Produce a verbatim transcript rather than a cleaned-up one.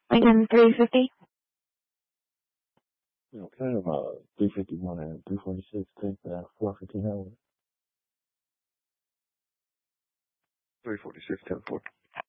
Lincoln three fifty. Okay, about three fifty-one and three forty-six, take that four fifteen Howard. three forty-six, ten four.